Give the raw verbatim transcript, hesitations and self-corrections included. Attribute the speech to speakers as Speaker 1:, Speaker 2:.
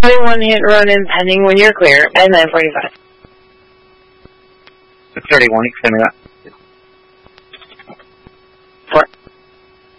Speaker 1: forty-one hit run in pending when you're clear, and then forty-five.
Speaker 2: six thirty-one, extending that.